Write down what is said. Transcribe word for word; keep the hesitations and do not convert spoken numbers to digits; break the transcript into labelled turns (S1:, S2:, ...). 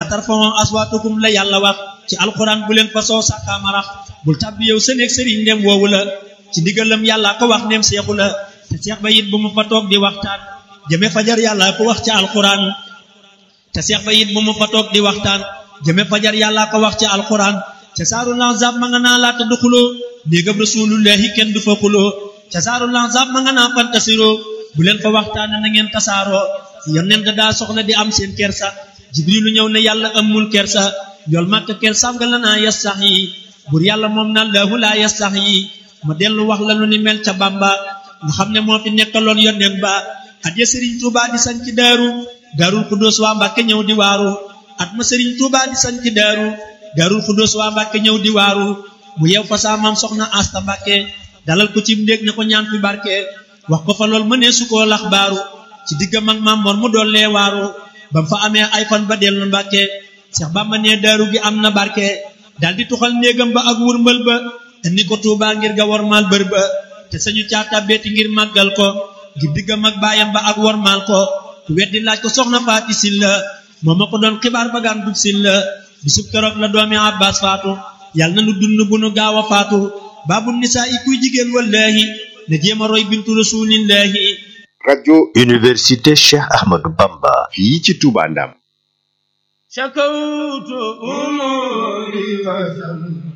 S1: tarfa'u aswaatakum la yàlla wax ci alquran bu leen fa soo sàkkaamarax bul tàbbi yow sa néeg sëriñ ndem woowu la ci ndigalam yàlla ko wax ndem seexu la te seex ba it bu mu fa toog di waxtaan jëme fajar yàlla ko wax ci alquran te seex ba it bu mu fa toog di waxtaan jëme fajar yàlla ko wax ci alquran ca saaru lanzab ma nga naa laata du xuloo néegam rasulullahi kenn du fa xuloo ca saaru lanzab ma nga naa fantasiroo bu leen fa waxtaan na ngeen tasaaroo yonent daa soxla di am seen kersa jibrilu ñëw ne yàlla amul kersa yool màkk kersaam nga la naa yastax yi bur yàlla moom na lahu laa yastax yi ma dellu wax la lu ni mel ca bamba nga xam ne moo fi nekkaloon yonent ba at ya sëriñ tuuba di sañ ci daaru daarul xudóos waa mbàkke ñëw di waaru at ma sëriñ tuuba di sañ ci daaru daarul xudóos waa mbàkke ñëw di waaru mu yew fa saa maam soxna asta mbàkke dalal ko ci ndéeg ne ko ñaan fi barke wax ko fa lool mënee su koo lax baaru ci diggam ak maam mor mu doon lee waaru bam fa amee ay fan ba dellu mbàkke Seex Bamba ne daaru gi am na barke daldi tuxal néegam ba ak wurmbal ba indi ko Tuuba ngir ga wormaal bër ba te sañu caata beeti ngir màggal ko ngir diggam ak baayam ba ak wormaal ko ku weddi laaj ko soxna Faati Silla moo ma ko doon xibaar ba gaan dub Silla bisub keroog la doomi Abbas faatu yàlla na nu dund bu nu gaaw a faatu baabu nisaa i kuy jigéen wallahi na jéema roy bintu rasulillahi.
S2: rajo université Cheikh Ahmadou Bamba fii ci Touba Ndam.
S3: شكوت أموري وسلم